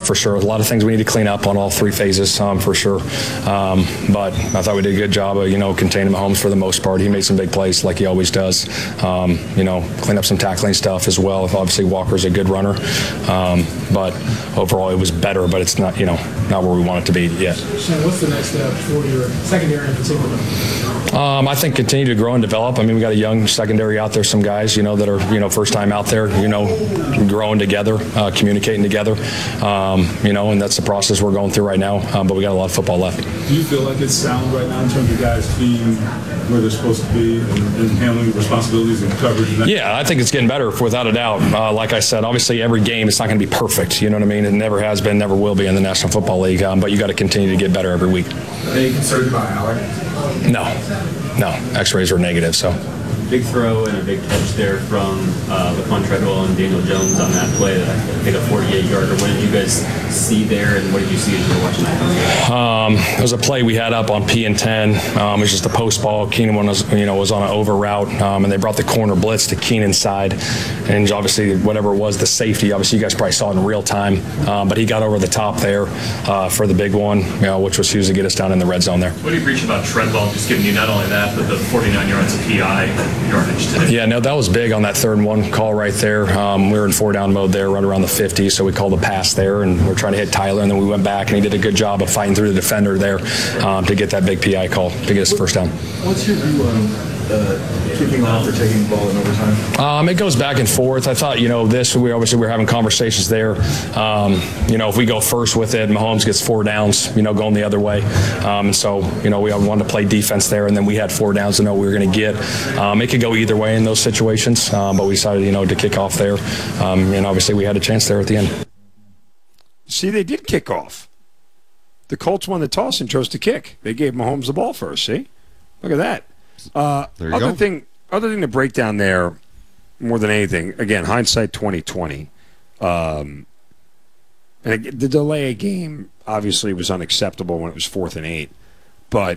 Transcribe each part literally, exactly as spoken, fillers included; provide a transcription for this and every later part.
for sure. A lot of things we need to clean up on all three phases, um, for sure. Um, but I thought we did a good job of, you know, containing Mahomes for the most part. He made some big plays like he always does. Um, you know, clean up some tackling stuff as well. Obviously, Walker's a good runner. Um, but overall, it was better, but it's not, you know, not where we want it to be yet. Shane, what's the next step for your secondary in particular? Um, I think continue to grow and develop. I mean, we got a young secondary out there, some guys, you know, that are, you know, first time out there, you know, growing together, uh, communicating together, um, you know, and that's the process we're going through right now. Um, but we got a lot of football left. Do you feel like it's sound right now in terms of guys being where they're supposed to be and, and handling responsibilities and coverage? And yeah, I think it's getting better without a doubt. Uh, like I said, obviously every game it's not going to be perfect. You know what I mean? It never has been, never will be in the National Football League. Um, but you got to continue to get better every week. Any concerns about Alec? No, no. X-rays were negative, so. Big throw and a big catch there from uh, Laquan Treadwell and Daniel Jones on that play. I think a forty-eight yarder. What did you guys see there, and what did you see as you were watching that? Um, it was a play we had up on P and ten. Um, it was just a post ball. Keenan was, you know, was on an over route, um, and they brought the corner blitz to Keenan's side. And obviously, whatever it was, the safety, obviously you guys probably saw it in real time, um, but he got over the top there uh, for the big one, you know, which was huge to get us down in the red zone there. What do you preach about Treadwell just giving you not only that, but the forty-nine yards of P I yardage today? Yeah, no, that was big on that third and one call right there. Um, we were in four down mode there, right around the fifty, so we called a pass there, and we're trying to hit Tyler, and then we went back, and he did a good job of fighting through the defender there um, to get that big P I call to get us first down. What's your view on uh, kicking off or taking the ball in overtime? Um, it goes back and forth. I thought, you know, this, we obviously we were having conversations there. Um, you know, if we go first with it, Mahomes gets four downs, you know, going the other way. Um, and so, you know, we wanted to play defense there, and then we had four downs to know we were going to get. Um, it could go either way in those situations, um, but we decided, you know, to kick off there. Um, and obviously we had a chance there at the end. See, they did kick off. The Colts won the toss and chose to kick. They gave Mahomes the ball first, see? Look at that. Uh, there you other go. thing, other thing to break down there, more than anything, again, hindsight twenty twenty. Um, and the delay of game obviously was unacceptable when it was fourth and eight. But,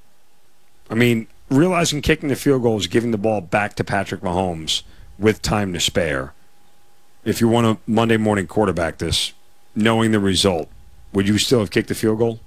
I mean, realizing kicking the field goal is giving the ball back to Patrick Mahomes with time to spare. If you want to Monday morning quarterback this, knowing the result, would you still have kicked the field goal?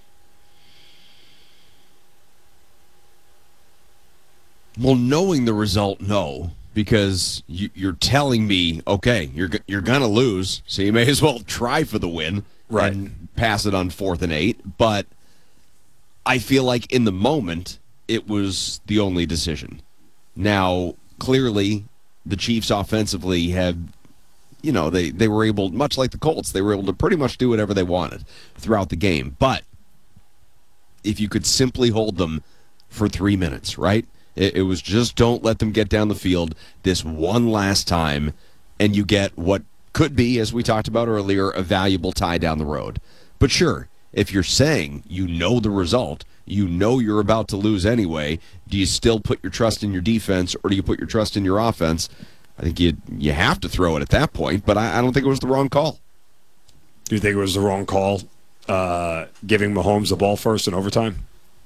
Well, knowing the result, no, because you, you're telling me, okay, you're you're gonna lose, so you may as well try for the win, right, and pass it on fourth and eight. But I feel like in the moment, it was the only decision. Now, clearly, the Chiefs offensively had, you know, they they were able, much like the Colts, they were able to pretty much do whatever they wanted throughout the game. But if you could simply hold them for three minutes, right? It, it was just don't let them get down the field this one last time, and you get what could be, as we talked about earlier, a valuable tie down the road. But sure, if you're saying you know the result, you know you're about to lose anyway, do you still put your trust in your defense, or do you put your trust in your offense? I think you you have to throw it at that point, but I, I don't think it was the wrong call. Do you think it was the wrong call, uh, giving Mahomes the ball first in overtime?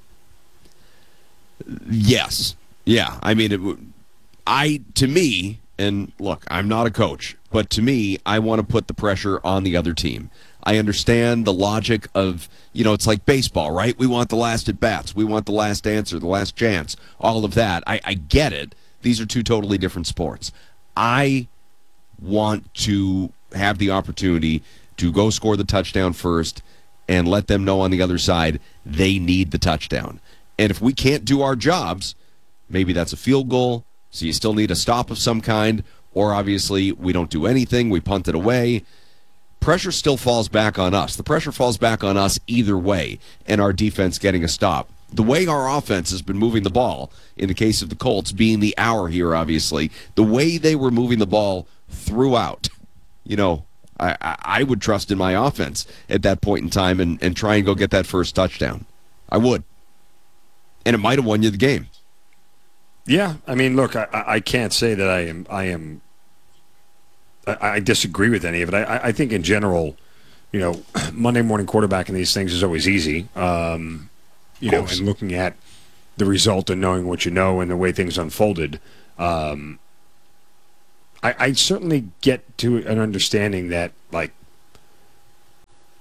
Yes. Yeah. I mean, it, I to me, and look, I'm not a coach, but to me, I want to put the pressure on the other team. I understand the logic of, you know, it's like baseball, right? We want the last at bats. We want the last answer, the last chance, all of that. I, I get it. These are two totally different sports. I want to have the opportunity to go score the touchdown first and let them know on the other side they need the touchdown. And if we can't do our jobs, maybe that's a field goal, so you still need a stop of some kind, or obviously we don't do anything, we punt it away. Pressure still falls back on us. The pressure falls back on us either way, and our defense getting a stop. The way our offense has been moving the ball, in the case of the Colts being the hour here, obviously, the way they were moving the ball throughout, you know, I, I, I would trust in my offense at that point in time and, and try and go get that first touchdown. I would. And it might have won you the game. Yeah, I mean, look, I, I can't say that I am. I am. I, I disagree with any of it. I, I think in general, you know, Monday morning quarterbacking these things is always easy. Um, you know, and looking at the result and knowing what you know and the way things unfolded, um, I, I certainly get to an understanding that, like,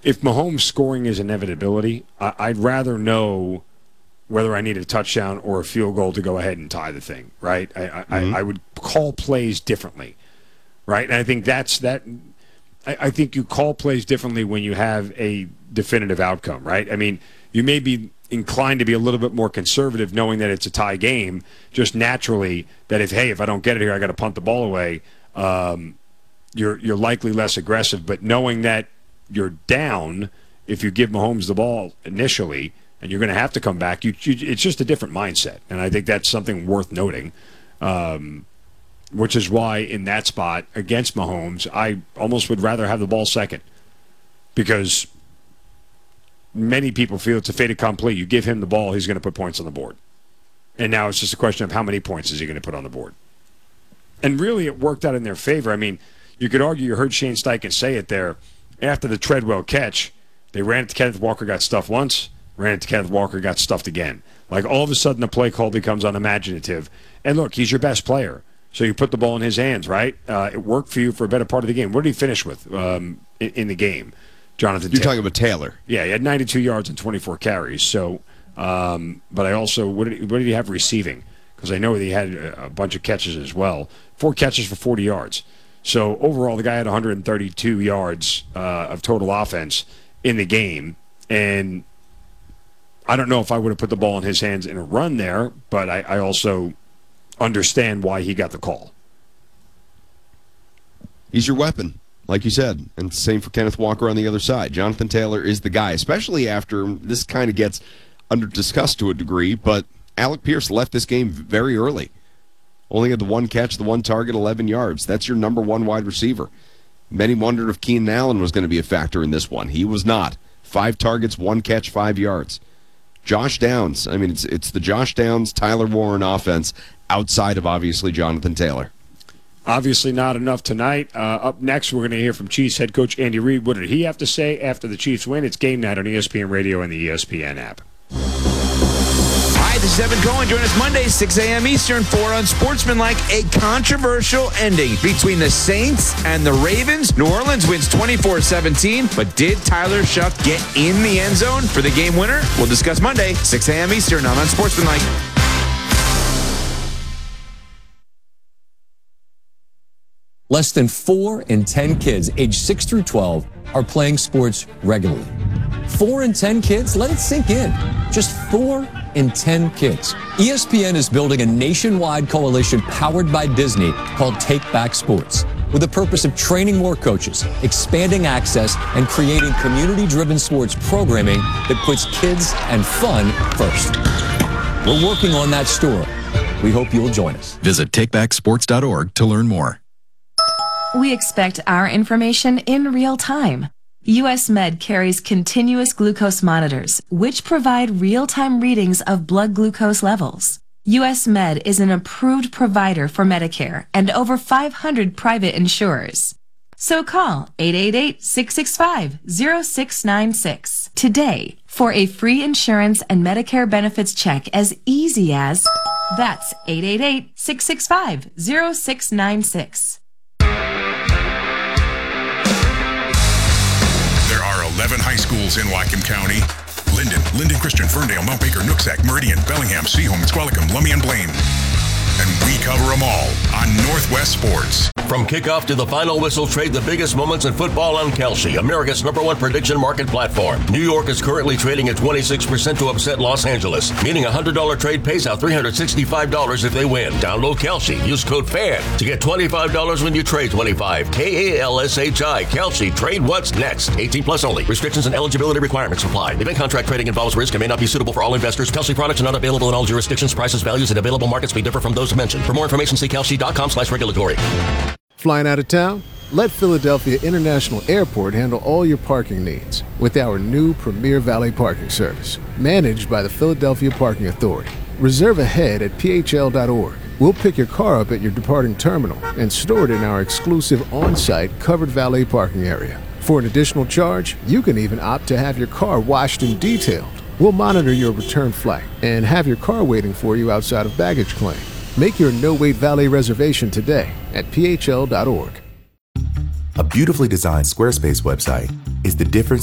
if Mahomes scoring is inevitability, I, I'd rather know whether I need a touchdown or a field goal to go ahead and tie the thing, right? I, I, mm-hmm. I, I would call plays differently, right? And I think that's that. I, I think you call plays differently when you have a definitive outcome, right? I mean, you may be inclined to be a little bit more conservative knowing that it's a tie game, just naturally that if, hey, if I don't get it here, I got to punt the ball away, um, you're you're likely less aggressive. But knowing that you're down if you give Mahomes the ball initially and you're going to have to come back, you, you, it's just a different mindset. And I think that's something worth noting, um, which is why in that spot against Mahomes, I almost would rather have the ball second because many people feel it's a fait accompli. You give him the ball, he's going to put points on the board. And now it's just a question of how many points is he going to put on the board. And really it worked out in their favor. I mean, you could argue, you heard Shane Steichen say it there, after the Treadwell catch, they ran it to Kenneth Walker, got stuffed once, ran it to Kenneth Walker, got stuffed again. Like all of a sudden the play call becomes unimaginative. And look, he's your best player. So you put the ball in his hands, right? Uh, it worked for you for a better part of the game. What did he finish with um, in, in the game? Jonathan You're Taylor. talking about Taylor. Yeah, he had ninety-two yards and twenty-four carries. So, um, but I also, what did, he, what did he have receiving? Because I know he had a, a bunch of catches as well. Four catches for forty yards. So overall, the guy had one hundred thirty-two yards uh, of total offense in the game. And I don't know if I would have put the ball in his hands in a run there, but I, I also understand why he got the call. He's your weapon, like you said. And same for Kenneth Walker on the other side. Jonathan Taylor is the guy, especially after this kind of gets under discussed to a degree, but Alec Pierce left this game very early. Only had the one catch, the one target, eleven yards. That's your number one wide receiver. Many wondered if Keenan Allen was going to be a factor in this one. He was not. Five targets, one catch, five yards. Josh Downs. I mean, it's it's the Josh Downs, Tyler Warren offense outside of, obviously, Jonathan Taylor. Obviously not enough tonight. Uh, up next, we're going to hear from Chiefs head coach Andy Reid. What did he have to say after the Chiefs win? It's Game Night on E S P N Radio and the E S P N app. Hi, this is Evan Cohen. Join us Monday, six a.m. Eastern, for Unsportsmanlike, a controversial ending between the Saints and the Ravens. New Orleans wins twenty-four seventeen, but did Tyler Shuck get in the end zone for the game winner? We'll discuss Monday, six a.m. Eastern on Unsportsmanlike. Less than four in ten kids aged six through twelve are playing sports regularly. Four in ten kids? Let it sink in. Just four in ten kids. E S P N is building a nationwide coalition powered by Disney called Take Back Sports, with the purpose of training more coaches, expanding access, and creating community-driven sports programming that puts kids and fun first. We're working on that story. We hope you'll join us. Visit take back sports dot org to learn more. We expect our information in real time. U S Med carries continuous glucose monitors, which provide real-time readings of blood glucose levels. U S Med is an approved provider for Medicare and over five hundred private insurers. So call eight eight eight, six six five, zero six nine six today for a free insurance and Medicare benefits check as easy as, that's eight eight eight, six six five, zero six nine six. eleven high schools in Whatcom County. Linden, Linden Christian, Ferndale, Mount Baker, Nooksack, Meridian, Bellingham, Seaholm, Squalicum, Lummi, and Blaine. And we cover them all on Northwest Sports. From kickoff to the final whistle, trade the biggest moments in football on Kalshi, America's number one prediction market platform. New York is currently trading at twenty-six percent to upset Los Angeles, meaning a one hundred dollars trade pays out three hundred sixty-five dollars if they win. Download Kalshi. Use code FAN to get twenty-five dollars when you trade twenty-five. K A L S H I. Kalshi. Trade what's next. eighteen plus only. Restrictions and eligibility requirements apply. Event contract trading involves risk and may not be suitable for all investors. Kalshi products are not available in all jurisdictions. Prices, values, and available markets may differ from those mentioned. For more information, see kalshi dot com slash regulatory. Flying out of town? Let Philadelphia International Airport handle all your parking needs with our new Premier Valet Parking Service, managed by the Philadelphia Parking Authority. Reserve ahead at P H L dot org. We'll pick your car up at your departing terminal and store it in our exclusive on-site covered valet parking area. For an additional charge, you can even opt to have your car washed and detailed. We'll monitor your return flight and have your car waiting for you outside of baggage claim. Make your no-wait valet reservation today at P H L dot org. A beautifully designed Squarespace website is the difference